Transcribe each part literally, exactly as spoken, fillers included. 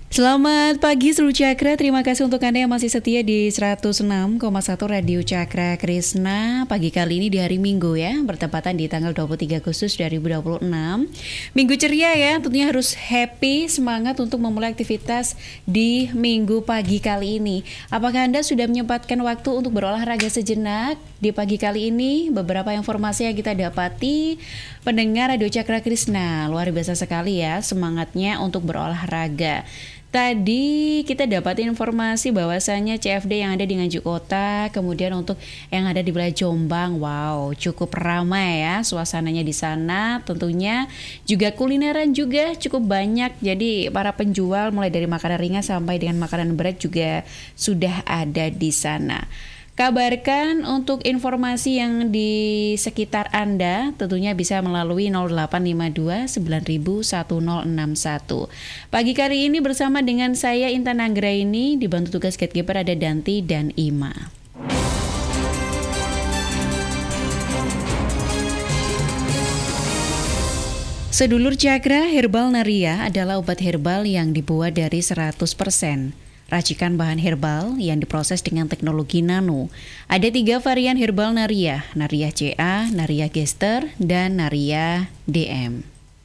Selamat pagi seluruh Cakra, terima kasih untuk Anda yang masih setia di seratus enam koma satu Radio Cakra Krisna. Pagi kali ini di hari Minggu ya, bertepatan di tanggal dua puluh tiga Agustus dua ribu dua puluh enam. Minggu ceria ya, tentunya harus happy, semangat untuk memulai aktivitas di minggu pagi kali ini. Apakah Anda sudah menyempatkan waktu untuk berolahraga sejenak? Di pagi kali ini, beberapa informasi yang kita dapati pendengar Radio Cakra Krisna. Luar biasa sekali ya semangatnya untuk berolahraga. Tadi kita dapat informasi bahwasannya C F D yang ada di Nganjuk Kota, kemudian untuk yang ada di wilayah Jombang, wow, cukup ramai ya suasananya di sana. Tentunya juga kulineran juga cukup banyak. Jadi para penjual mulai dari makanan ringan sampai dengan makanan berat juga sudah ada di sana. Kabarkan untuk informasi yang di sekitar Anda tentunya bisa melalui nol delapan lima dua sembilan satu nol enam satu. Pagi kali ini bersama dengan saya Intan Anggraini, dibantu tugas gatekeeper ada Danti dan Ima. Sedulur Cakra, Herbal Naria adalah obat herbal yang dibuat dari seratus persen racikan bahan herbal yang diproses dengan teknologi nano. Ada tiga varian herbal Naria, Naria C A, Naria Gester, dan Naria D M.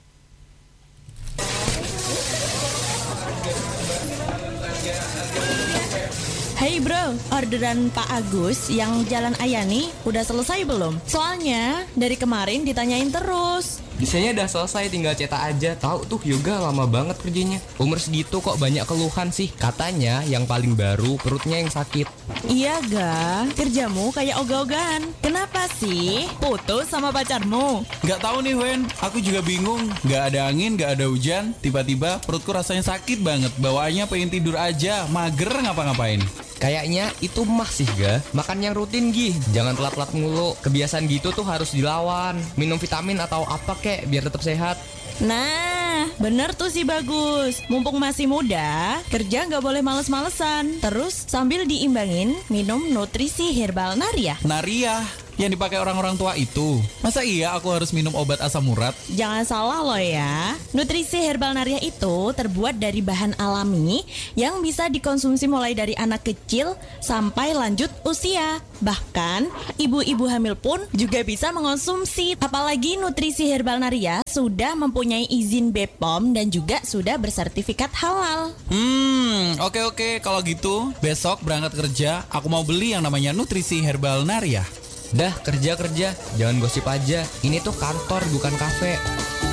Hey bro, orderan Pak Agus yang Jalan Ayani udah selesai belum? Soalnya dari kemarin ditanyain terus. Desainnya udah selesai, tinggal cetak aja. Tahu tuh yoga lama banget kerjanya. Umur segitu kok banyak keluhan sih. Katanya yang paling baru perutnya yang sakit. Iya ga, kerjamu kayak ogah-ogahan. Kenapa sih? Putus sama pacarmu? Gak tahu nih Wen, aku juga bingung. Gak ada angin, gak ada hujan. Tiba-tiba perutku rasanya sakit banget. Bawaannya pengen tidur aja, mager ngapa-ngapain. Kayaknya itu mah sih ga. Makan yang rutin Gi, jangan telat-telat mulu. Kebiasaan gitu tuh harus dilawan. Minum vitamin atau apa kek biar tetap sehat. Nah, bener tuh sih Bagus. Mumpung masih muda, kerja gak boleh males-malesan. Terus sambil diimbangin, minum nutrisi herbal Naria. Naria yang dipakai orang-orang tua itu. Masa iya aku harus minum obat asam urat? Jangan salah loh ya. Nutrisi herbal Naria itu terbuat dari bahan alami yang bisa dikonsumsi mulai dari anak kecil sampai lanjut usia. Bahkan ibu-ibu hamil pun juga bisa mengonsumsi. Apalagi nutrisi herbal Naria sudah mempunyai izin B P O M dan juga sudah bersertifikat halal. Hmm, oke oke kalau gitu besok berangkat kerja aku mau beli yang namanya nutrisi herbal Naria. Dah kerja-kerja, jangan gosip aja. Ini tuh kantor bukan kafe.